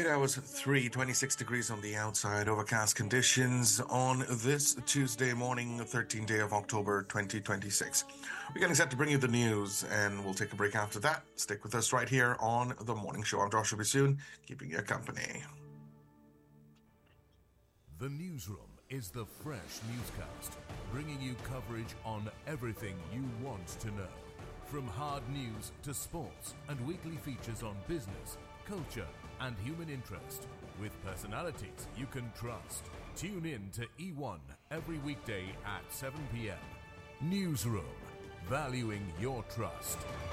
hours 26 degrees on the outside, overcast conditions on this Tuesday morning, 13th day of October 2026. We're getting set to bring you the news, and we'll take a break after that. Stick with us right here on The Morning Show. I'm Joshua Bassoon, keeping you company. The Newsroom is the fresh newscast, bringing you coverage on everything you want to know. From hard news to sports and weekly features on business, culture and human interest, with personalities you can trust. Tune in to E1 every weekday at 7 p.m. Newsroom, valuing your trust.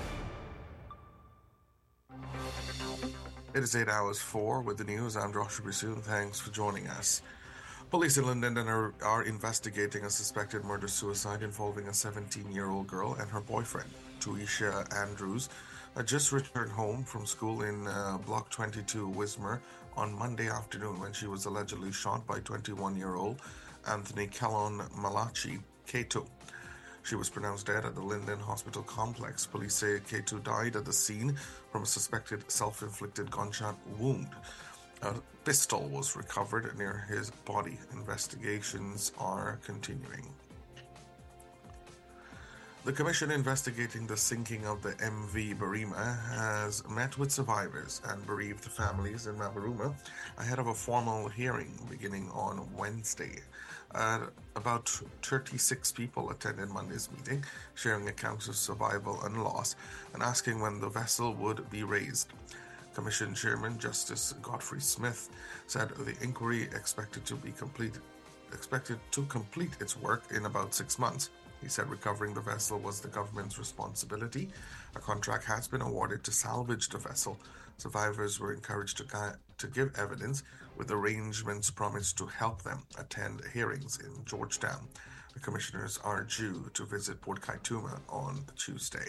It is 8 hours 4 with the news. I'm Joshua Bassoon. Thanks for joining us. Police in London are investigating a suspected murder-suicide involving a 17-year-old girl and her boyfriend, Tuisha Andrews, had just returned home from school in Block 22, Wismar, on Monday afternoon when she was allegedly shot by 21-year-old Anthony Callon Malachi, K2. She was pronounced dead at the Linden Hospital complex. Police say K2 died at the scene from a suspected self-inflicted gunshot wound. A pistol was recovered near his body. Investigations are continuing. The commission investigating the sinking of the MV Barima has met with survivors and bereaved families in Mabaruma ahead of a formal hearing beginning on Wednesday. About 36 people attended Monday's meeting, sharing accounts of survival and loss and asking when the vessel would be raised. Commission Chairman Justice Godfrey Smith said the inquiry expected to complete its work in about 6 months. He said recovering the vessel was the government's responsibility. A contract has been awarded to salvage the vessel. Survivors were encouraged to give evidence, with arrangements promised to help them attend hearings in Georgetown. The commissioners are due to visit Port Kaituma on Tuesday.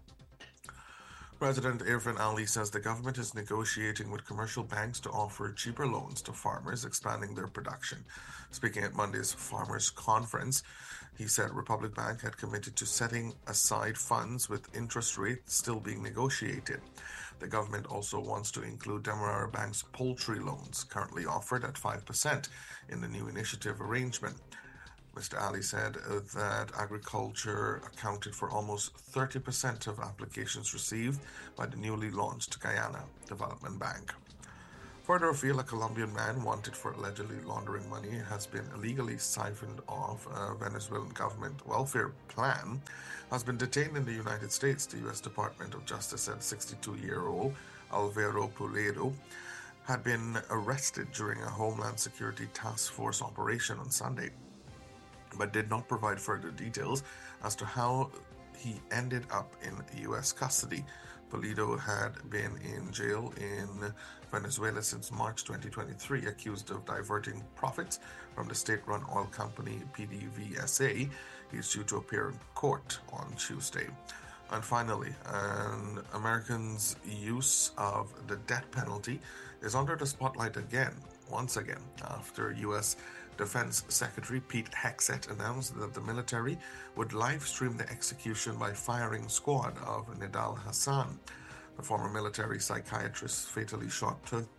President Irfan Ali says the government is negotiating with commercial banks to offer cheaper loans to farmers, expanding their production. Speaking at Monday's Farmers Conference, he said Republic Bank had committed to setting aside funds with interest rates still being negotiated. The government also wants to include Demerara Bank's poultry loans, currently offered at 5%, in the new initiative arrangement. Mr. Ali said that agriculture accounted for almost 30% of applications received by the newly launched Guyana Development Bank. Further afield, a Colombian man wanted for allegedly laundering money has been illegally siphoned off a Venezuelan government welfare plan, has been detained in the United States. The U.S. Department of Justice said 62-year-old Alvaro Pulido had been arrested during a Homeland Security Task Force operation on Sunday, but did not provide further details as to how he ended up in U.S. custody. Pulido had been in jail in Venezuela since March 2023, accused of diverting profits from the state-run oil company PDVSA. He is due to appear in court on Tuesday. And finally, an American's use of the death penalty is under the spotlight once again, after U.S. Defense Secretary Pete Hegseth announced that the military would live-stream the execution by firing squad of Nidal Hassan. The former military psychiatrist fatally shot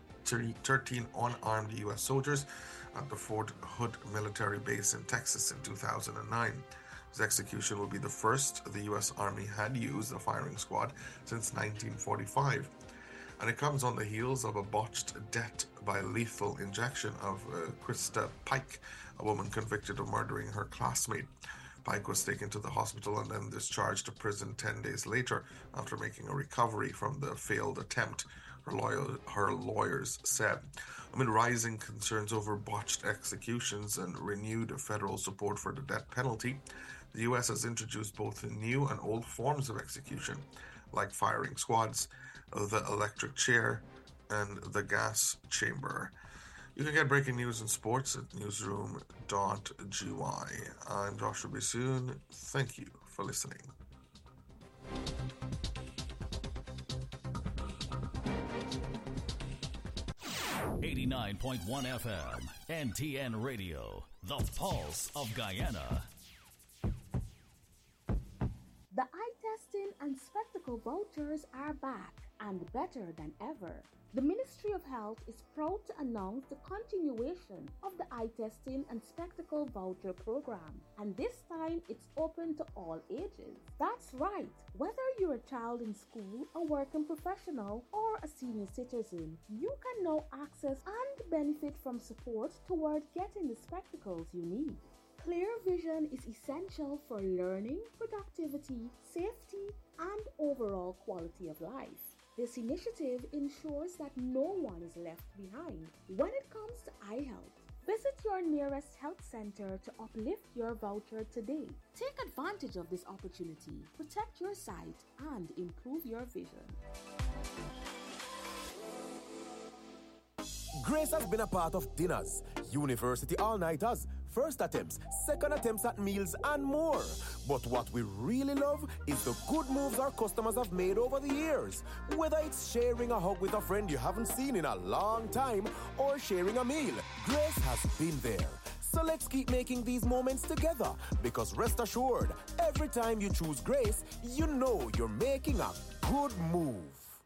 13 unarmed U.S. soldiers at the Fort Hood military base in Texas in 2009. His execution will be the first the U.S. Army had used a firing squad since 1945. And it comes on the heels of a botched death by lethal injection of Krista Pike, a woman convicted of murdering her classmate. Pike was taken to the hospital and then discharged to prison 10 days later after making a recovery from the failed attempt, her lawyers said. Amid rising concerns over botched executions and renewed federal support for the death penalty, the U.S. has introduced both new and old forms of execution, like firing squads, the electric chair, and the gas chamber. You can get breaking news and sports at newsroom.gy. I'm Joshua Bassoon. Thank you for listening. 89.1 FM, NTN Radio, the pulse of Guyana. The eye testing and spectacle vouchers are back and better than ever. The Ministry of Health is proud to announce the continuation of the eye testing and spectacle voucher program, and this time it's open to all ages. That's right, whether you're a child in school, a working professional, or a senior citizen, you can now access and benefit from support toward getting the spectacles you need. Clear vision is essential for learning, productivity, safety, and overall quality of life. This initiative ensures that no one is left behind when it comes to eye health. Visit your nearest health center to uplift your voucher today. Take advantage of this opportunity, protect your sight, and improve your vision. Grace has been a part of dinners, university all-nighters, first attempts, second attempts at meals, and more. But what we really love is the good moves our customers have made over the years. Whether it's sharing a hug with a friend you haven't seen in a long time or sharing a meal, Grace has been there. So let's keep making these moments together, because rest assured, every time you choose Grace, you know you're making a good move.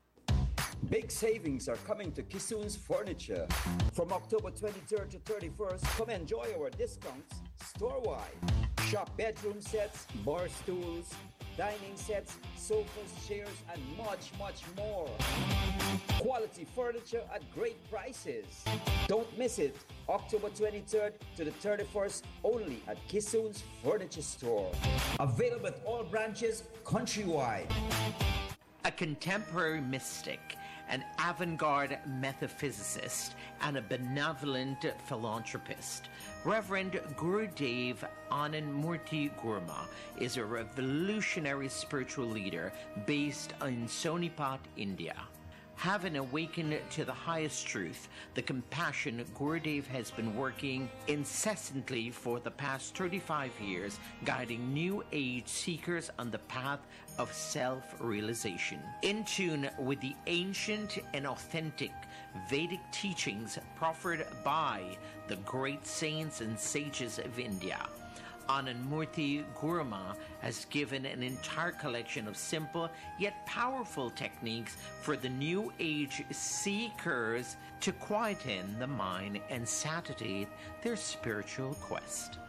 Big savings are coming to Kissoon's Furniture. From October 23rd to 31st, come enjoy our discounts store-wide. Shop bedroom sets, bar stools, dining sets, sofas, chairs, and much, much more. Quality furniture at great prices. Don't miss it. October 23rd to the 31st, only at Kissoon's Furniture Store. Available at all branches countrywide. A contemporary mystic, an avant-garde metaphysicist, and a benevolent philanthropist, Reverend Gurudev Anandmurti Gurma is a revolutionary spiritual leader based in Sonipat, India. Having awakened to the highest truth, the compassion, Gurudev has been working incessantly for the past 35 years, guiding new age seekers on the path of self-realization. In tune with the ancient and authentic Vedic teachings proffered by the great saints and sages of India, Anandmurti Gurma has given an entire collection of simple yet powerful techniques for the new age seekers to quieten the mind and satiate their spiritual quest.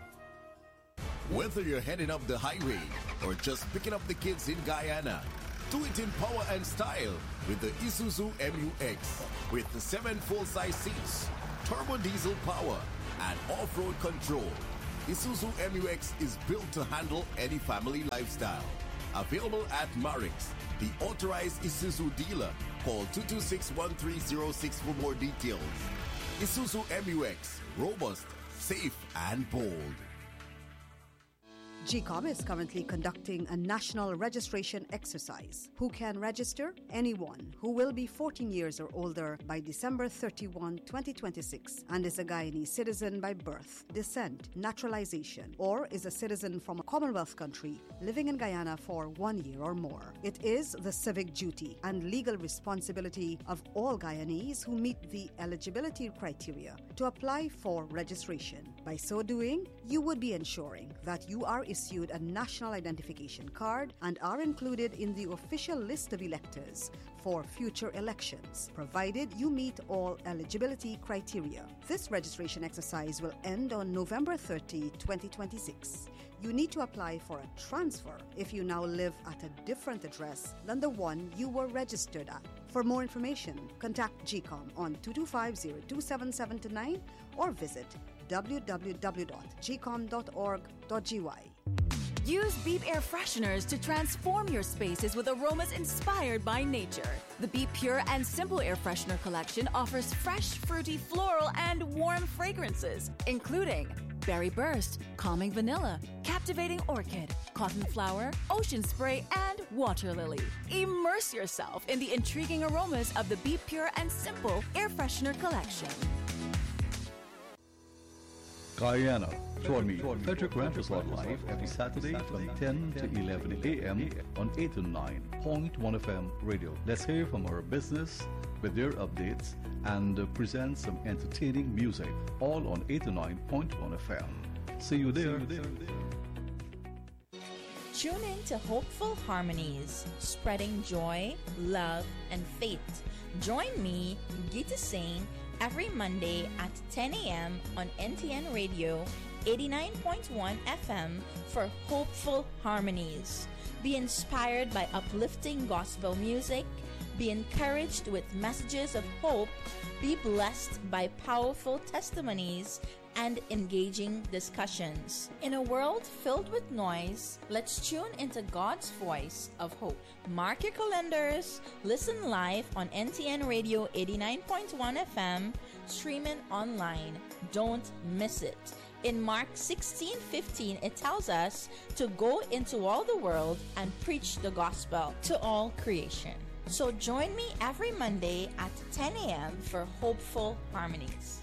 Whether you're heading up the highway or just picking up the kids in Guyana, do it in power and style with the Isuzu MU-X. With the 7 full-size seats, turbo diesel power, and off-road control, Isuzu MU-X is built to handle any family lifestyle. Available at Marix, the authorized Isuzu dealer. Call 226-1306 for more details. Isuzu MU-X, robust, safe, and bold. GCOM is currently conducting a national registration exercise. Who can register? Anyone who will be 14 years or older by December 31, 2026 and is a Guyanese citizen by birth, descent, naturalization, or is a citizen from a Commonwealth country living in Guyana for 1 year or more. It is the civic duty and legal responsibility of all Guyanese who meet the eligibility criteria to apply for registration. By so doing, you would be ensuring that you are issued a national identification card and are included in the official list of electors for future elections, provided you meet all eligibility criteria. This registration exercise will end on November 30, 2026. You need to apply for a transfer if you now live at a different address than the one you were registered at. For more information, contact GCOM on 225-02779 or visit www.gcom.org.gy. Use Beep air fresheners to transform your spaces with aromas inspired by nature. The Beep Pure and Simple Air Freshener collection offers fresh, fruity, floral, and warm fragrances, including Berry Burst, Calming Vanilla, Captivating Orchid, Cotton Flower, Ocean Spray, and Water Lily. Immerse yourself in the intriguing aromas of the Beep Pure and Simple Air Freshener collection. Guyana, join me, Frederick Rampersad live every Saturday from 10 to 11 a.m. on 89.1 FM radio. Let's hear from our business with their updates and present some entertaining music, all on 89.1 FM. See you there. Tune in to Hopeful Harmonies, spreading joy, love, and faith. Join me, Gita Singh, every Monday at 10 a.m. on NTN Radio 89.1 FM for Hopeful Harmonies. Be inspired by uplifting gospel music, be encouraged with messages of hope, be blessed by powerful testimonies and engaging discussions. In a world filled with noise, let's tune into God's voice of hope. Mark your calendars, listen live on NTN Radio 89.1 FM, streaming online. Don't miss it. In Mark 16:15, it tells us to go into all the world and preach the gospel to all creation. So join me every Monday at 10 a.m. for Hopeful Harmonies.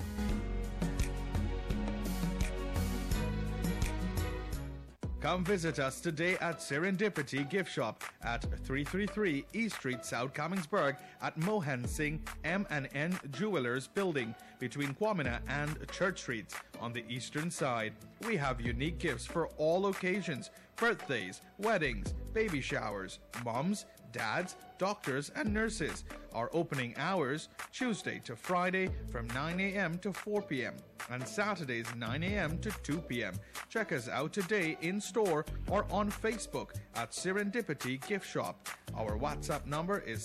Come visit us today at Serendipity Gift Shop at 333 East Street, South Commingsburg at Mohan Singh M&N Jewelers Building between Kwamina and Church Streets on the eastern side. We have unique gifts for all occasions: birthdays, weddings, baby showers, moms, dads, doctors, and nurses. Our opening hours, Tuesday to Friday from 9 a.m. to 4 p.m. and Saturdays 9 a.m. to 2 p.m. Check us out today in store or on Facebook at Serendipity Gift Shop. Our WhatsApp number is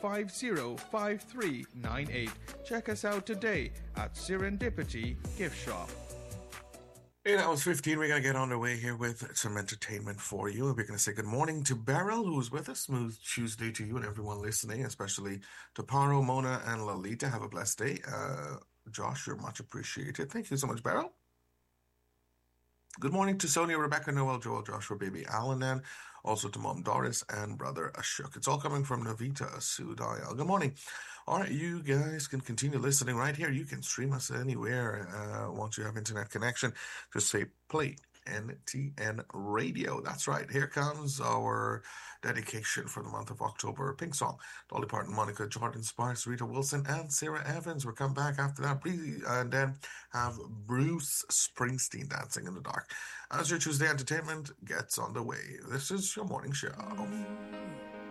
650-5398. Check us out today at Serendipity Gift Shop. 8 hours 15, we're going to get underway here with some entertainment for you. We're going to say good morning to Beryl, who's with us. Smooth Tuesday to you and everyone listening, especially to Paro, Mona, and Lalita. Have a blessed day. Josh, you're much appreciated. Thank you so much, Beryl. Good morning to Sonia, Rebecca, Noel, Joel, Joshua, baby Alan, and also to Mom Doris and brother Ashok. It's all coming from Navita Sudayal. Good morning. All right, you guys can continue listening right here. You can stream us anywhere once you have internet connection. Just say play NTN Radio. That's right. Here comes our dedication for the month of October. Pink song. Dolly Parton, Monica, Jordan Sparks, Rita Wilson, and Sarah Evans. We'll come back after that. And then have Bruce Springsteen, Dancing in the Dark. As your Tuesday entertainment gets on the way. This is your morning show.